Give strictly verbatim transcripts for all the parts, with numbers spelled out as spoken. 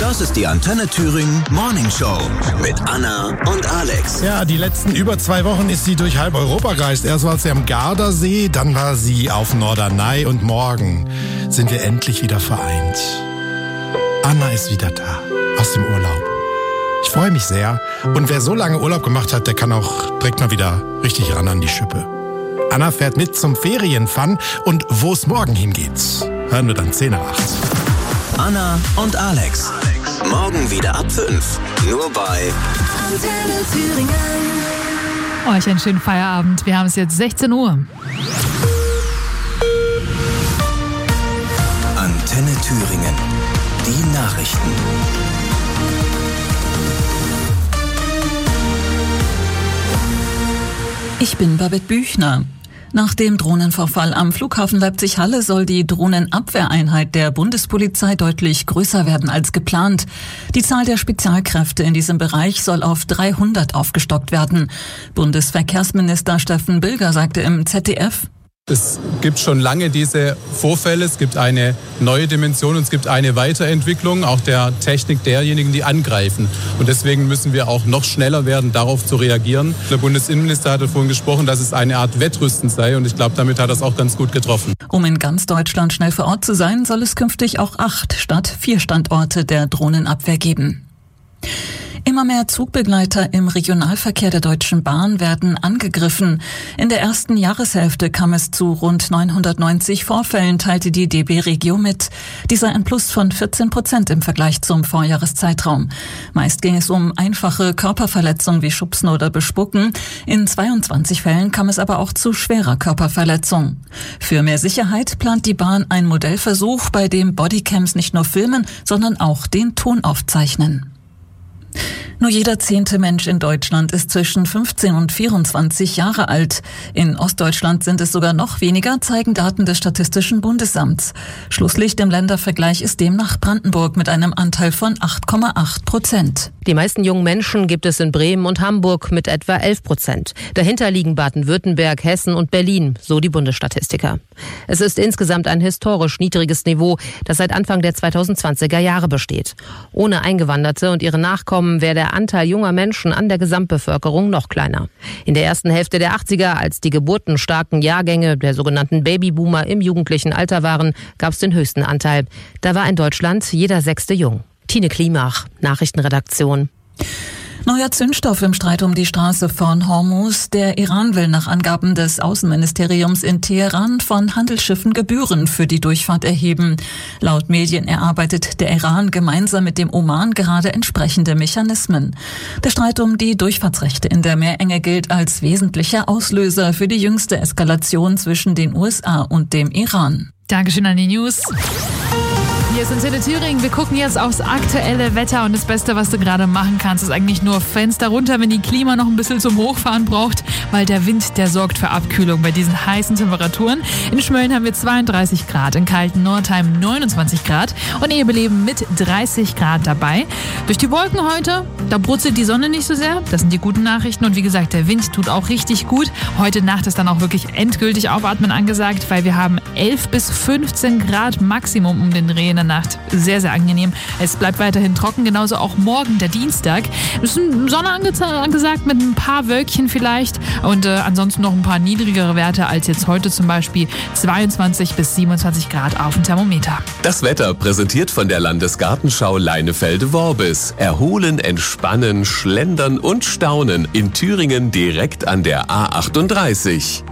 Das ist die Antenne Thüringen Morning Show mit Anna und Alex. Ja, die letzten über zwei Wochen ist sie durch halb Europa gereist. Erst war sie am Gardasee, dann war sie auf Norderney und morgen sind wir endlich wieder vereint. Anna ist wieder da, aus dem Urlaub. Ich freue mich sehr. Und wer so lange Urlaub gemacht hat, der kann auch direkt mal wieder richtig ran an die Schippe. Anna fährt mit zum Ferienfun und wo es morgen hingeht, hören wir dann zehn nach acht. Anna und Alex. Morgen wieder ab fünf. Nur bei Antenne Thüringen. Euch einen schönen Feierabend. Wir haben es jetzt sechzehn Uhr. Antenne Thüringen. Die Nachrichten. Ich bin Babette Büchner. Nach dem Drohnenvorfall am Flughafen Leipzig-Halle soll die Drohnenabwehreinheit der Bundespolizei deutlich größer werden als geplant. Die Zahl der Spezialkräfte in diesem Bereich soll auf dreihundert aufgestockt werden. Bundesverkehrsminister Steffen Bilger sagte im Z D F: Es gibt schon lange diese Vorfälle, es gibt eine neue Dimension und es gibt eine Weiterentwicklung auch der Technik derjenigen, die angreifen. Und deswegen müssen wir auch noch schneller werden, darauf zu reagieren. Der Bundesinnenminister hatte vorhin gesprochen, dass es eine Art Wettrüsten sei und ich glaube, damit hat er es auch ganz gut getroffen. Um in ganz Deutschland schnell vor Ort zu sein, soll es künftig auch acht statt vier Standorte der Drohnenabwehr geben. Immer mehr Zugbegleiter im Regionalverkehr der Deutschen Bahn werden angegriffen. In der ersten Jahreshälfte kam es zu rund neunhundertneunzig Vorfällen, teilte die D B Regio mit. Dies sei ein Plus von vierzehn Prozent im Vergleich zum Vorjahreszeitraum. Meist ging es um einfache Körperverletzungen wie Schubsen oder Bespucken. In zweiundzwanzig Fällen kam es aber auch zu schwerer Körperverletzung. Für mehr Sicherheit plant die Bahn einen Modellversuch, bei dem Bodycams nicht nur filmen, sondern auch den Ton aufzeichnen. Nur jeder zehnte Mensch in Deutschland ist zwischen fünfzehn und vierundzwanzig Jahre alt. In Ostdeutschland sind es sogar noch weniger, zeigen Daten des Statistischen Bundesamts. Schlusslicht im Ländervergleich ist demnach Brandenburg mit einem Anteil von acht Komma acht Prozent. Die meisten jungen Menschen gibt es in Bremen und Hamburg mit etwa elf Prozent. Dahinter liegen Baden-Württemberg, Hessen und Berlin, so die Bundesstatistiker. Es ist insgesamt ein historisch niedriges Niveau, das seit Anfang der zweitausendzwanziger Jahre besteht. Ohne Eingewanderte und ihre Nachkommen wäre der Anteil junger Menschen an der Gesamtbevölkerung noch kleiner. In der ersten Hälfte der achtziger, als die geburtenstarken Jahrgänge der sogenannten Babyboomer im jugendlichen Alter waren, gab es den höchsten Anteil. Da war in Deutschland jeder Sechste jung. Tine Klimach, Nachrichtenredaktion. Neuer Zündstoff im Streit um die Straße von Hormuz. Der Iran will nach Angaben des Außenministeriums in Teheran von Handelsschiffen Gebühren für die Durchfahrt erheben. Laut Medien erarbeitet der Iran gemeinsam mit dem Oman gerade entsprechende Mechanismen. Der Streit um die Durchfahrtsrechte in der Meerenge gilt als wesentlicher Auslöser für die jüngste Eskalation zwischen den U S A und dem Iran. Dankeschön an die News. Hier ist Antenne Thüringen. Wir gucken jetzt aufs aktuelle Wetter und das Beste, was du gerade machen kannst, ist eigentlich nur Fenster runter, wenn die Klima noch ein bisschen zum Hochfahren braucht, weil der Wind, der sorgt für Abkühlung bei diesen heißen Temperaturen. In Schmölln haben wir zweiunddreißig Grad, in kalten Nordheim neunundzwanzig Grad und Ebeleben mit dreißig Grad dabei. Durch die Wolken heute, da brutzelt die Sonne nicht so sehr. Das sind die guten Nachrichten und wie gesagt, der Wind tut auch richtig gut. Heute Nacht ist dann auch wirklich endgültig Aufatmen angesagt, weil wir haben elf bis fünfzehn Grad Maximum um den Dreh in der Nacht. Sehr, sehr angenehm. Es bleibt weiterhin trocken, genauso auch morgen, der Dienstag. Es ist Sonne angesagt mit ein paar Wölkchen vielleicht und äh, ansonsten noch ein paar niedrigere Werte als jetzt heute, zum Beispiel zweiundzwanzig bis siebenundzwanzig Grad auf dem Thermometer. Das Wetter präsentiert von der Landesgartenschau Leinefelde-Worbis. Erholen, entspannen, schlendern und staunen in Thüringen direkt an der A achtunddreißig.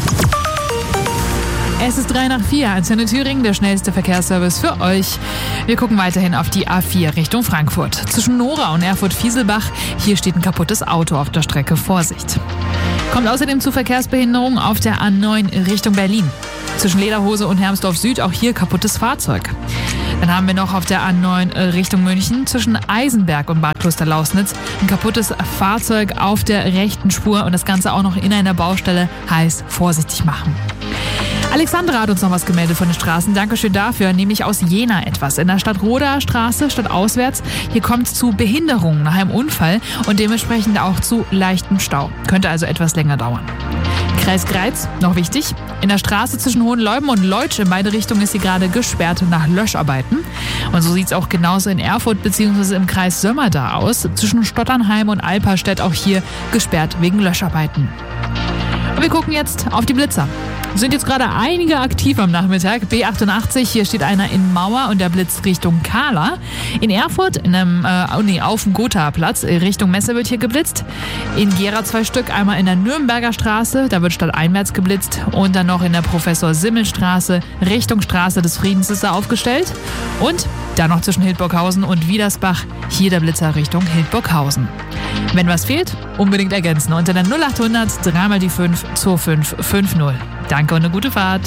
Es ist drei nach vier, Antenne Thüringen, der schnellste Verkehrsservice für euch. Wir gucken weiterhin auf die A vier Richtung Frankfurt. Zwischen Nora und Erfurt-Fieselbach, hier steht ein kaputtes Auto auf der Strecke, Vorsicht. Kommt außerdem zu Verkehrsbehinderungen auf der A neun Richtung Berlin. Zwischen Lederhose und Hermsdorf Süd auch hier kaputtes Fahrzeug. Dann haben wir noch auf der A neun Richtung München zwischen Eisenberg und Bad Klosterlausnitz ein kaputtes Fahrzeug auf der rechten Spur und das Ganze auch noch in einer Baustelle, heißt vorsichtig machen. Alexandra hat uns noch was gemeldet von den Straßen. Dankeschön dafür, nämlich aus Jena etwas. In der Stadtroder Straße, stadtauswärts, hier kommt es zu Behinderungen nach einem Unfall und dementsprechend auch zu leichtem Stau. Könnte also etwas länger dauern. Kreis Greiz, noch wichtig. In der Straße zwischen Hohenleuben und Leutsch in beide Richtungen ist sie gerade gesperrt nach Löscharbeiten. Und so sieht es auch genauso in Erfurt bzw. im Kreis Sömmerda aus. Zwischen Stotternheim und Alperstedt auch hier gesperrt wegen Löscharbeiten. Und wir gucken jetzt auf die Blitzer. Sind jetzt gerade einige aktiv am Nachmittag. B achtundachtzig, hier steht einer in Mauer und der blitzt Richtung Kahla. In Erfurt, in einem, äh, oh nee, auf dem Gotha-Platz, Richtung Messe wird hier geblitzt. In Gera zwei Stück, einmal in der Nürnberger Straße, da wird stadteinwärts geblitzt. Und dann noch in der Professor-Simmel-Straße, Richtung Straße des Friedens ist da aufgestellt. Und dann noch zwischen Hildburghausen und Wiedersbach, hier der Blitzer Richtung Hildburghausen. Wenn was fehlt, unbedingt ergänzen unter der null achthundert drei mal die fünf zwei fünf fünf null. Danke und eine gute Fahrt.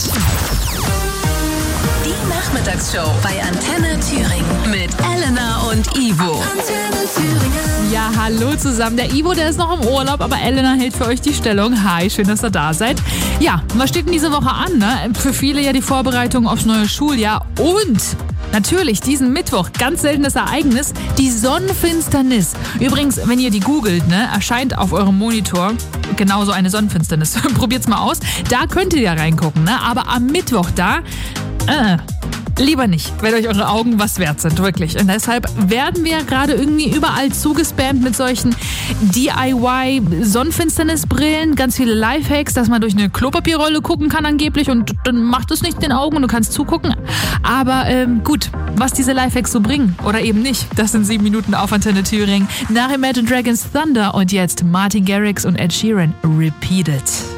Die Nachmittagsshow bei Antenne Thüringen mit Elena und Ivo. Antenne Thüringen. Ja, hallo zusammen. Der Ivo, der ist noch im Urlaub, aber Elena hält für euch die Stellung. Hi, schön, dass ihr da seid. Ja, was steht denn diese Woche an? Ne? Für viele ja die Vorbereitung aufs neue Schuljahr und natürlich diesen Mittwoch, ganz seltenes Ereignis, die Sonnenfinsternis. Übrigens, wenn ihr die googelt, ne, erscheint auf eurem Monitor genauso eine Sonnenfinsternis. Probiert's mal aus. Da könnt ihr ja reingucken, ne? Aber am Mittwoch da, äh, lieber nicht, wenn euch eure Augen was wert sind, wirklich. Und deshalb werden wir gerade irgendwie überall zugespammt mit solchen D I Y-Sonnenfinsternisbrillen, ganz viele Lifehacks, dass man durch eine Klopapierrolle gucken kann angeblich und dann macht es nicht in den Augen und du kannst zugucken. Aber ähm, gut, was diese Lifehacks so bringen oder eben nicht, das sind sieben Minuten auf Antenne Thüringen. Nach Imagine Dragons Thunder und jetzt Martin Garrix und Ed Sheeran, Repeat It.